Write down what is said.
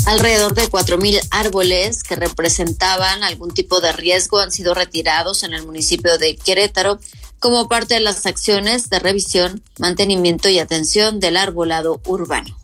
Alrededor de 4,000 árboles que representaban algún tipo de riesgo han sido retirados en el municipio de Querétaro como parte de las acciones de revisión, mantenimiento y atención del arbolado urbano.